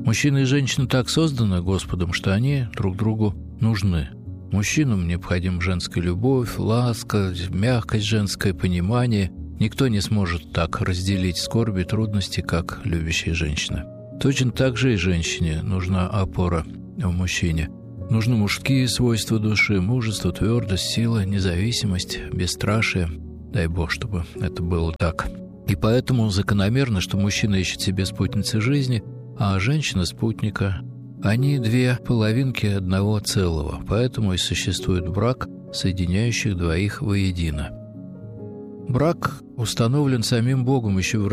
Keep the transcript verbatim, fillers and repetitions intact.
Мужчина и женщина так созданы Господом, что они друг другу нужны. Мужчинам необходима женская любовь, ласка, мягкость, женское понимание. Никто не сможет так разделить скорби и трудности, как любящая женщина. Точно так же и женщине нужна опора в мужчине. Нужны мужские свойства души, мужество, твердость, сила, независимость, бесстрашие. Дай Бог, чтобы это было так. И поэтому закономерно, что мужчина ищет себе спутницы жизни, а женщина – спутника. Они две половинки одного целого, поэтому и существует брак, соединяющих двоих воедино. Брак установлен самим Богом еще в